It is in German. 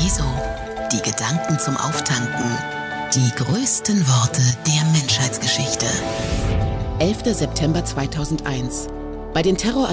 Wieso? Die Gedanken zum Auftanken. Die größten Worte der Menschheitsgeschichte. 11. September 2001. Bei den